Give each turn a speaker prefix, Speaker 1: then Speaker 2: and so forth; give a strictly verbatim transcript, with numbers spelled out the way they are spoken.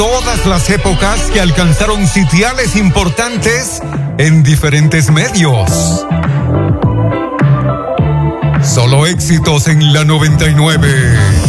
Speaker 1: todas las épocas que alcanzaron sitiales importantes en diferentes medios. Solo éxitos en la noventa y nueve.